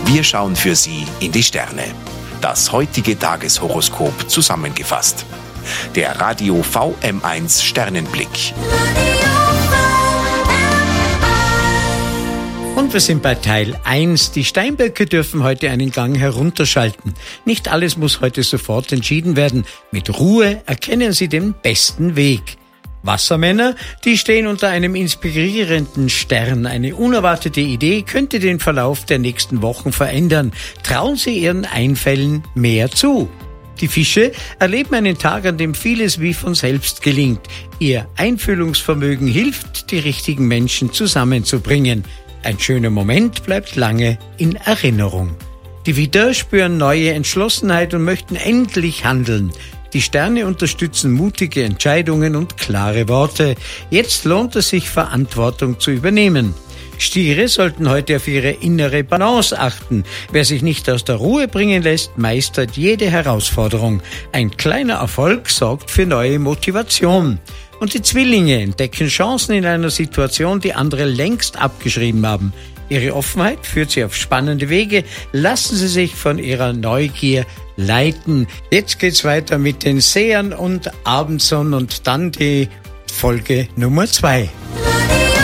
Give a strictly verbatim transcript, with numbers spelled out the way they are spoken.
Wir schauen für Sie in die Sterne. Das heutige Tageshoroskop zusammengefasst. Der Radio V M eins Sternenblick. Und wir sind bei Teil eins. Die Steinböcke dürfen heute einen Gang herunterschalten. Nicht alles muss heute sofort entschieden werden. Mit Ruhe erkennen Sie den besten Weg. Wassermänner, die stehen unter einem inspirierenden Stern. Eine unerwartete Idee könnte den Verlauf der nächsten Wochen verändern. Trauen Sie Ihren Einfällen mehr zu. Die Fische erleben einen Tag, an dem vieles wie von selbst gelingt. Ihr Einfühlungsvermögen hilft, die richtigen Menschen zusammenzubringen. Ein schöner Moment bleibt lange in Erinnerung. Die Widder spüren neue Entschlossenheit und möchten endlich handeln. Die Sterne unterstützen mutige Entscheidungen und klare Worte. Jetzt lohnt es sich, Verantwortung zu übernehmen. Stiere sollten heute auf ihre innere Balance achten. Wer sich nicht aus der Ruhe bringen lässt, meistert jede Herausforderung. Ein kleiner Erfolg sorgt für neue Motivation. Und die Zwillinge entdecken Chancen in einer Situation, die andere längst abgeschrieben haben. Ihre Offenheit führt sie auf spannende Wege. Lassen Sie sich von ihrer Neugier leiten. Jetzt geht's weiter mit den Sehern und Abendsonnen und dann die Folge Nummer zwei.